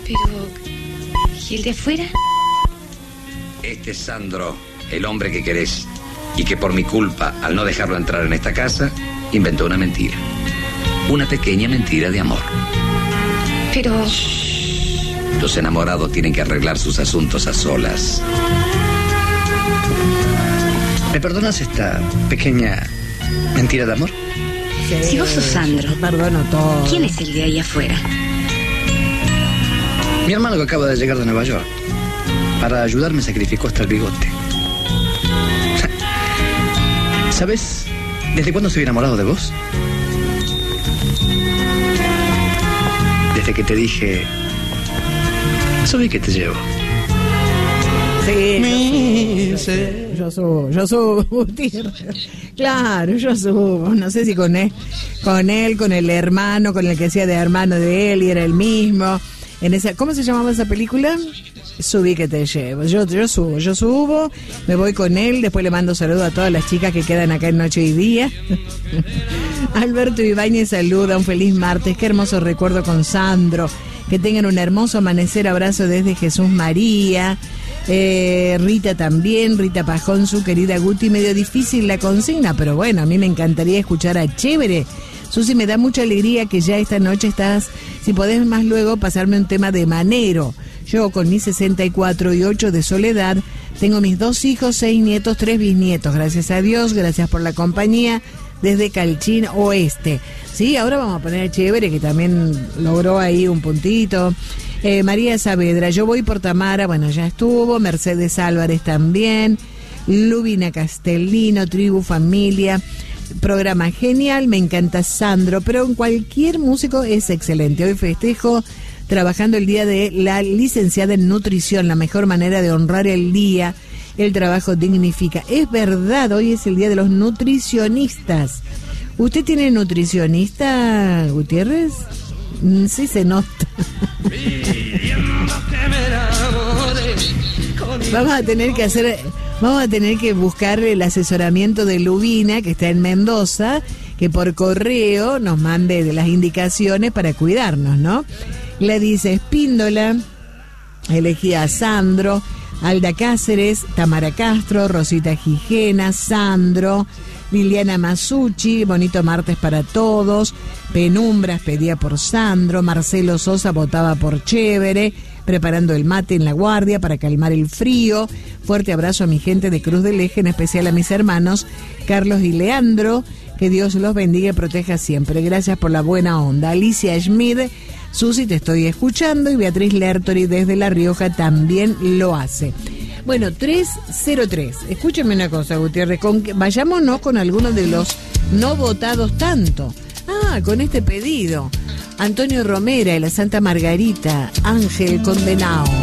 Pero... ¿y el de afuera? Este es Sandro, el hombre que querés. Y que por mi culpa, al no dejarlo entrar en esta casa, inventó una mentira. Una pequeña mentira de amor. Pero... Los enamorados tienen que arreglar sus asuntos a solas. ¿Me perdonas esta pequeña mentira de amor? Sí, si vos sos Sandro, perdono todo. ¿Quién es el de ahí afuera? Mi hermano que acaba de llegar de Nueva York. Para ayudarme sacrificó hasta el bigote. ¿Sabes desde cuándo estoy enamorado de vos? Desde que te dije... Subí que te llevo. Sí, yo subo, Gutiérrez. Claro, yo subo. No sé si con él, con el hermano, con el que sea de hermano de él y era el mismo. En esa, ¿cómo se llamaba esa película? Subí que te llevo. Yo subo, me voy con él, después le mando saludos a todas las chicas que quedan acá en Noche y Día. Alberto Ibáñez saluda, un feliz martes, qué hermoso recuerdo con Sandro. Que tengan un hermoso amanecer, abrazo desde Jesús María. Rita también, Rita Pajón, su querida Guti, medio difícil la consigna, pero bueno, a mí me encantaría escuchar a Chévere. Susi, me da mucha alegría que ya esta noche estás, si podés más luego pasarme un tema de Manero. Yo con mis 64 y 8 de soledad, tengo mis 2 hijos, 6 nietos, 3 bisnietos, gracias a Dios, gracias por la compañía, desde Calchín Oeste. Sí, ahora vamos a poner a Chévere, que también logró ahí un puntito. María Saavedra, yo voy por Tamara, bueno, ya estuvo. Mercedes Álvarez también. Lubina Castellino, Tribu Familia. Programa genial, me encanta Sandro, pero en cualquier músico es excelente. Hoy festejo trabajando el día de la licenciada en nutrición, la mejor manera de honrar el día. El trabajo dignifica. Es verdad, hoy es el día de los nutricionistas. ¿Usted tiene nutricionista, Gutiérrez? Sí se nota. Vamos a tener que buscar el asesoramiento de Lubina, que está en Mendoza, que por correo nos mande de las indicaciones para cuidarnos, ¿no? Gladys Espíndola, elegí a Sandro, Alda Cáceres, Tamara Castro, Rosita Gijena, Sandro, Liliana Masucci, bonito martes para todos. Penumbras pedía por Sandro. Marcelo Sosa votaba por Chévere, preparando el mate en la guardia para calmar el frío. Fuerte abrazo a mi gente de Cruz del Eje, en especial a mis hermanos Carlos y Leandro. Que Dios los bendiga y proteja siempre. Gracias por la buena onda. Alicia Schmid, Susi, te estoy escuchando, y Beatriz Lertori desde La Rioja también lo hace. Bueno, 303. Escúcheme una cosa, Gutiérrez. Vayámonos con algunos de los no votados tanto. Con este pedido. Antonio Romera y la Santa Margarita, Ángel Condenao.